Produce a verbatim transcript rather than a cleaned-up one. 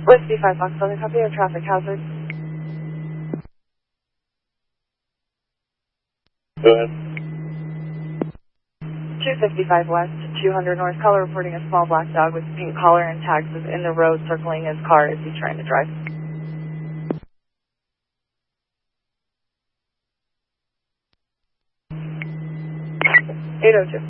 Whiskey five Fox, Southern copy of traffic hazard. Go ahead. two fifty-five West, two hundred North, caller reporting a small black dog with pink collar and tags is in the road circling his car as he's trying to drive. eight oh two.